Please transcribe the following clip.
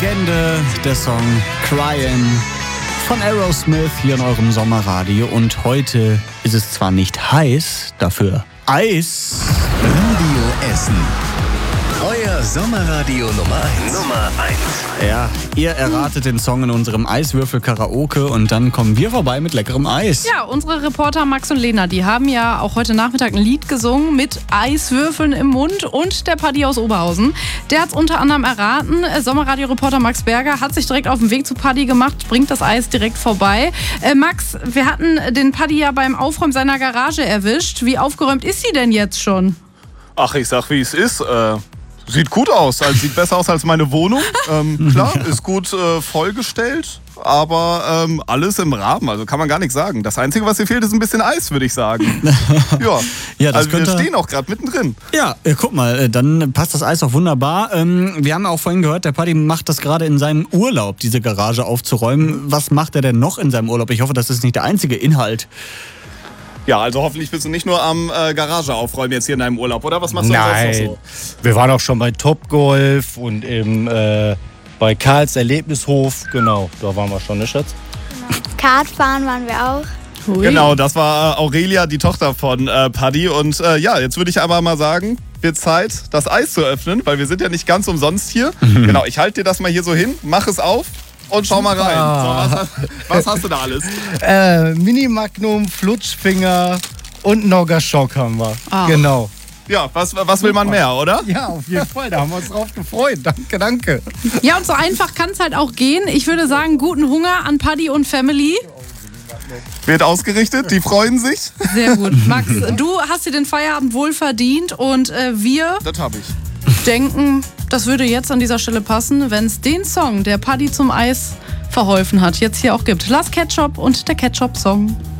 Legende, der Song Cryin' von Aerosmith hier in eurem Sommerradio. Und heute ist es zwar nicht heiß, dafür Eis. Radio Essen. Euer Sommerradio Nummer 1. Ja, ihr erratet den Song in unserem Eiswürfel-Karaoke und dann kommen wir vorbei mit leckerem Eis. Ja, unsere Reporter Max und Lena, die haben ja auch heute Nachmittag ein Lied gesungen mit Eiswürfeln im Mund und der Paddy aus Oberhausen. Der hat es unter anderem erraten. Sommerradio-Reporter Max Berger hat sich direkt auf den Weg zu Paddy gemacht, bringt das Eis direkt vorbei. Max, wir hatten den Paddy ja beim Aufräumen seiner Garage erwischt. Wie aufgeräumt ist sie denn jetzt schon? Ach, ich sag, wie es ist. Sieht gut aus. Also sieht besser aus als meine Wohnung. Klar, ist gut vollgestellt, aber alles im Rahmen. Also kann man gar nichts sagen. Das Einzige, was hier fehlt, ist ein bisschen Eis, würde ich sagen. Ja, das also wir stehen auch gerade mittendrin. Ja, guck mal, dann passt das Eis auch wunderbar. Wir haben auch vorhin gehört, der Paddy macht das gerade in seinem Urlaub, diese Garage aufzuräumen. Was macht er denn noch in seinem Urlaub? Ich hoffe, das ist nicht der einzige Inhalt. Ja, also hoffentlich bist du nicht nur am Garage aufräumen jetzt hier in deinem Urlaub, oder? Was machst du sonst noch so? Wir waren auch schon bei Topgolf und bei Karls Erlebnishof. Genau, da waren wir schon, ne Schatz? Kartfahren waren wir auch. Hui. Genau, das war Aurelia, die Tochter von Paddy. Und ja, jetzt würde ich aber mal sagen, wird Zeit, das Eis zu öffnen, weil wir sind ja nicht ganz umsonst hier. Genau, ich halte dir das mal hier so hin, mach es auf. Und schau mal rein. So, was hast du da alles? Mini Magnum, Flutschfinger und Nogger-Schock haben wir. Ah. Genau. Ja, was will man mehr, oder? Ja, auf jeden Fall. Da haben wir uns drauf gefreut. Danke. Ja, und so einfach kann es halt auch gehen. Ich würde sagen, guten Hunger an Paddy und Family. Wird ausgerichtet, die freuen sich. Sehr gut. Max, du hast dir den Feierabend wohl verdient und wir Das habe ich. denken, das würde jetzt an dieser Stelle passen, wenn es den Song, der Paddy zum Eis verholfen hat, jetzt hier auch gibt. Last Ketchup und der Ketchup-Song.